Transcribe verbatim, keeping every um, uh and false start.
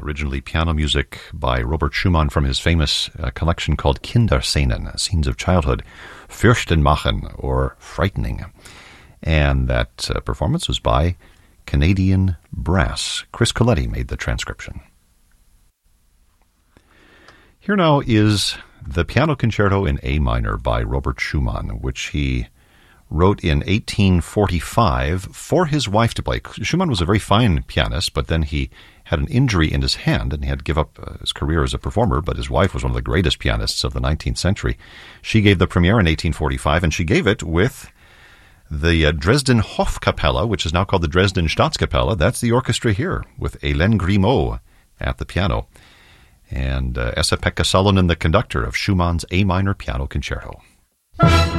originally piano music by Robert Schumann from his famous uh, collection called Kinderscenen, Scenes of Childhood, Fürchten machen, or Frightening. And that uh, performance was by Canadian Brass. Chris Coletti made the transcription. Here now is the Piano Concerto in A minor by Robert Schumann, which he wrote in eighteen forty-five for his wife to play. Schumann was a very fine pianist, but then he had an injury in his hand and he had to give up uh, his career as a performer, but his wife was one of the greatest pianists of the nineteenth century. She gave the premiere in eighteen forty-five, and she gave it with the uh, Dresden Hofkapelle, which is now called the Dresden Staatskapelle. That's the orchestra here, with Hélène Grimaud at the piano, and uh, Esa-Pekka Salonen, the conductor of Schumann's A minor piano concerto.